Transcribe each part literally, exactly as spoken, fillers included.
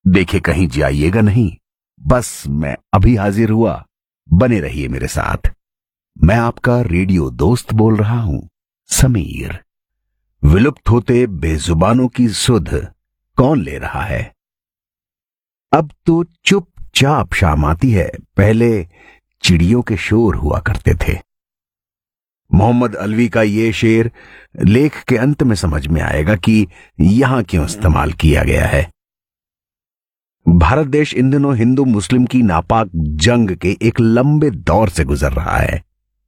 देखे कहीं जाइएगा नहीं, बस मैं अभी हाजिर हुआ, बने रहिए मेरे साथ। मैं आपका रेडियो दोस्त बोल रहा हूं, समीर। विलुप्त होते बेजुबानों की सुध कौन ले रहा है? अब तो चुपचाप शाम आती है, पहले चिड़ियों के शोर हुआ करते थे। मोहम्मद अलवी का ये शेर लेख के अंत में समझ में आएगा कि यहां क्यों इस्तेमाल किया गया है। भारत देश इन दिनों हिंदू मुस्लिम की नापाक जंग के एक लंबे दौर से गुजर रहा है।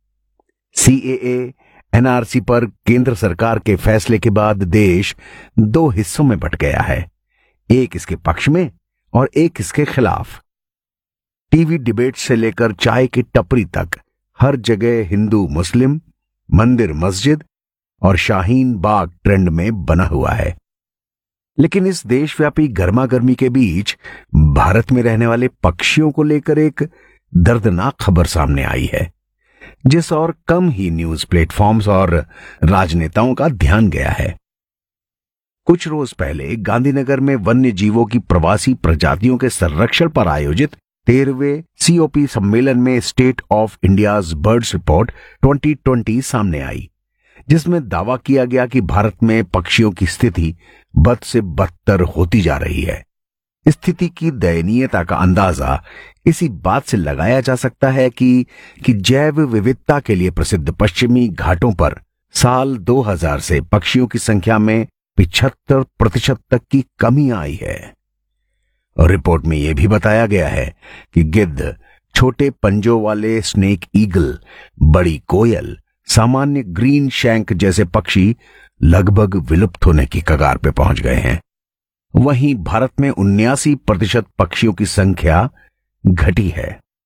सीएए, एनआरसी पर केंद्र सरकार के फैसले के बाद देश दो हिस्सों में बंट गया है, एक इसके पक्ष में और एक इसके खिलाफ। टीवी डिबेट से लेकर चाय की टपरी तक हर जगह हिंदू मुस्लिम, मंदिर मस्जिद और शाहीन बाग ट्रेंड में बना हुआ है। लेकिन इस देशव्यापी गर्मागर्मी के बीच भारत में रहने वाले पक्षियों को लेकर एक दर्दनाक खबर सामने आई है, जिस और कम ही न्यूज प्लेटफॉर्म्स और राजनेताओं का ध्यान गया है। कुछ रोज पहले गांधीनगर में वन्य जीवों की प्रवासी प्रजातियों के संरक्षण पर आयोजित तेरहवें सीओपी सम्मेलन में state of India's birds report twenty twenty सामने आई, जिसमें दावा किया गया कि भारत में पक्षियों की स्थिति बद से बदतर होती जा रही है। स्थिति की दयनीयता का अंदाजा इसी बात से लगाया जा सकता है कि कि जैव विविधता के लिए प्रसिद्ध पश्चिमी घाटों पर साल दो हज़ार से पक्षियों की संख्या में पिछहत्तर प्रतिशत तक की कमी आई है। और रिपोर्ट में यह भी बताया गया है कि गिद्ध, छोटे पंजों वाले स्नेक ईगल, बड़ी कोयल, सामान्य ग्रीन शैंक जैसे पक्षी लगभग विलुप्त होने की कगार पे पहुंच गए हैं। वहीं भारत में उन्यासी प्रतिशत पक्षियों की संख्या घटी है।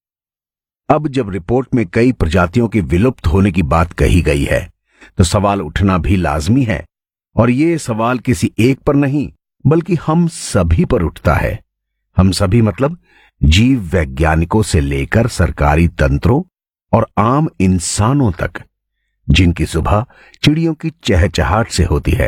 अब जब रिपोर्ट में कई प्रजातियों के विलुप्त होने की बात कही गई है, तो सवाल उठना भी लाजमी है। और ये सवाल किसी एक पर नहीं, बल्कि हम सभी पर उठता है। हम सभी मतलब जीव वैज्ञानिकों से लेकर सरकारी तंत्रों और आम इंसानों तक, जिनकी सुबह चिड़ियों की चहचहाट से होती है।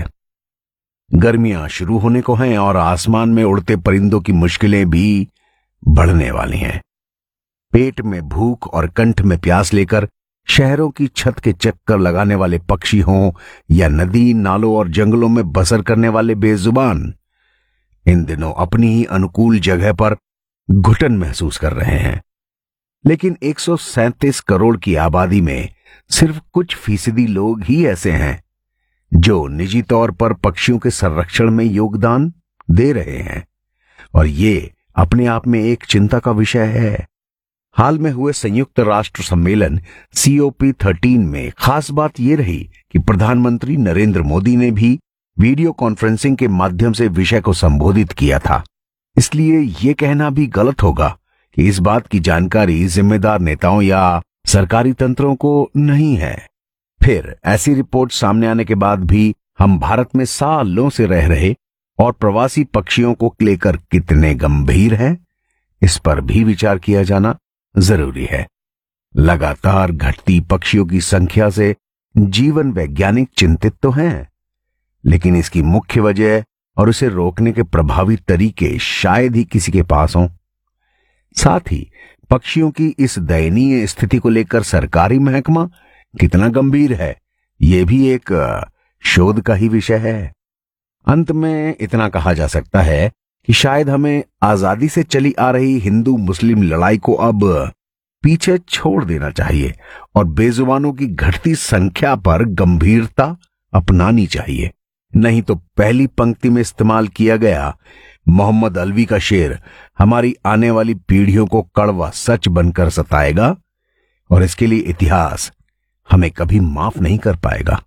गर्मियां शुरू होने को हैं और आसमान में उड़ते परिंदों की मुश्किलें भी बढ़ने वाली हैं। पेट में भूख और कंठ में प्यास लेकर शहरों की छत के चक्कर लगाने वाले पक्षी हों या नदी नालों और जंगलों में बसर करने वाले बेजुबान, इन दिनों अपनी ही अनुकूल जगह पर घुटन महसूस कर रहे हैं। लेकिन एक सौ सैंतीस करोड़ की आबादी में सिर्फ कुछ फीसदी लोग ही ऐसे हैं जो निजी तौर पर पक्षियों के संरक्षण में योगदान दे रहे हैं, और ये अपने आप में एक चिंता का विषय है। हाल में हुए संयुक्त राष्ट्र सम्मेलन सीओपी थर्टीन में खास बात यह रही कि प्रधानमंत्री नरेंद्र मोदी ने भी वीडियो कॉन्फ्रेंसिंग के माध्यम से विषय को संबोधित किया था। इसलिए यह कहना भी गलत होगा कि इस बात की जानकारी जिम्मेदार नेताओं या सरकारी तंत्रों को नहीं है। फिर ऐसी रिपोर्ट सामने आने के बाद भी हम भारत में सालों से रह रहे और प्रवासी पक्षियों को लेकर कितने गंभीर हैं, इस पर भी विचार किया जाना जरूरी है। लगातार घटती पक्षियों की संख्या से जीवन वैज्ञानिक चिंतित तो हैं, लेकिन इसकी मुख्य वजह और उसे रोकने के प्रभावी तरीके शायद ही किसी के पास हों। साथ ही पक्षियों की इस दयनीय स्थिति को लेकर सरकारी महकमा कितना गंभीर है, यह भी एक शोध का ही विषय है। अंत में इतना कहा जा सकता है कि शायद हमें आजादी से चली आ रही हिंदू मुस्लिम लड़ाई को अब पीछे छोड़ देना चाहिए और बेजुबानों की घटती संख्या पर गंभीरता अपनानी चाहिए। नहीं तो पहली पंक्ति में इस्तेमाल किया गया मोहम्मद अलवी का शेर हमारी आने वाली पीढ़ियों को कड़वा सच बनकर सताएगा, और इसके लिए इतिहास हमें कभी माफ नहीं कर पाएगा।